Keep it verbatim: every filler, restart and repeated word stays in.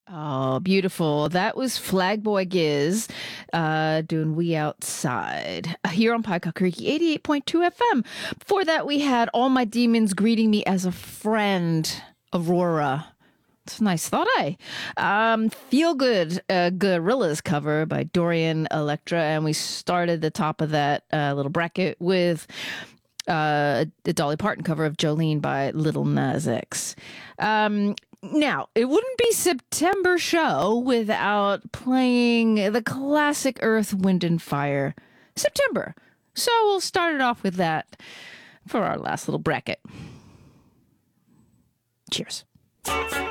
Oh, beautiful. That was Flagboy Giz uh, doing We Outside uh, here on Pycott Creek eighty-eight point two F M. Before that, we had All My Demons Greeting Me as a Friend, Aurora. It's a nice thought, eh? Um, Feel Good, uh, Gorillas cover by Dorian Electra. And we started the top of that uh, little bracket with uh, the Dolly Parton cover of Jolene by Little Nas X. Um, now, it wouldn't be September show without playing the classic Earth, Wind, and Fire September. So we'll start it off with that for our last little bracket. Cheers.